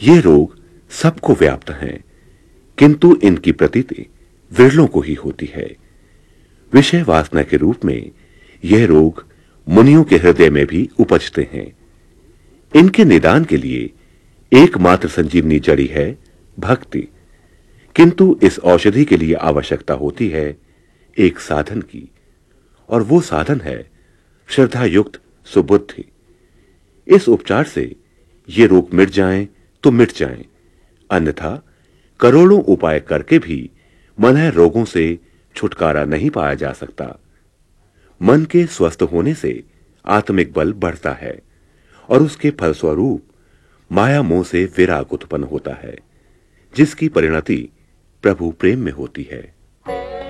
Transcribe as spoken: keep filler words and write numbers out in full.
ये रोग सबको व्याप्त हैं, किंतु इनकी प्रतीति विरलों को ही होती है। विषय वासना के रूप में यह रोग मुनियों के हृदय में भी उपजते हैं। इनके निदान के लिए एकमात्र संजीवनी जड़ी है भक्ति, किंतु इस औषधि के लिए आवश्यकता होती है एक साधन की, और वो साधन है श्रद्धा युक्त सुबुद्धि। इस उपचार से ये रोग मिट जाएं तो मिट जाएं, अन्यथा करोड़ों उपाय करके भी मन रोगों से छुटकारा नहीं पाया जा सकता। मन के स्वस्थ होने से आत्मिक बल बढ़ता है और उसके फलस्वरूप माया मोह से विराग उत्पन्न होता है, जिसकी परिणति प्रभु प्रेम में होती है।